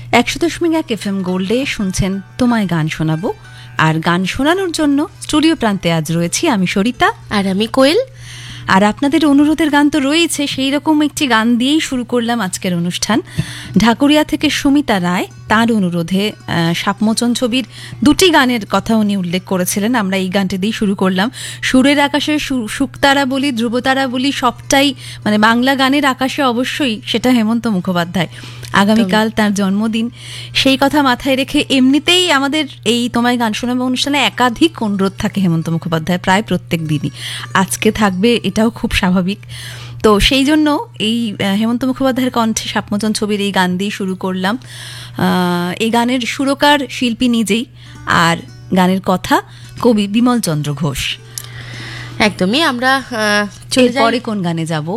100.1 FM গোল্ডে শুনছেন তোমায় গান শোনাবো। আর গান শোনানোর জন্য স্টুডিও প্রান্তে আজ রয়েছি আমি সরিতা আর আমি কোয়েল। আর আপনাদের অনুরোধের গান তো রয়েছে, সেই রকম একটি গান দিয়েই শুরু করলাম আজকের অনুষ্ঠান। ঢাকুরিয়া থেকে সুমিতা রায়, তার অনুরোধে সাপমোচন ছবির দুটি গানের কথা উনি উল্লেখ করেছিলেন, আমরা এই গানটি দিয়েই শুরু করলাম। সুরের আকাশে শুকতারা বলি, ধ্রুবতারা বলি, সবটাই মানে বাংলা গানের আকাশে অবশ্যই সেটা হেমন্ত মুখোপাধ্যায়। আগামীকাল তার জন্মদিন, সেই কথা মাথায় রেখে এমনিতেই আমাদের এই তোমায় গান শোনাবো অনুষ্ঠানে একাধিক অনুরোধ থাকে হেমন্ত মুখোপাধ্যায় প্রায় প্রত্যেক দিনই। আজকে থাকবে এটাও খুব স্বাভাবিক। তো সেই জন্য এই হেমন্ত মুখোপাধ্যায়ের কণ্ঠে সাপমোচন ছবির এই গান দিয়ে শুরু করলাম। এই গানের সুরকার শিল্পী নিজেই, আর গানের কথা কবি বিমল চন্দ্র ঘোষ। একদমই। আমরা পরে কোন গানে যাব?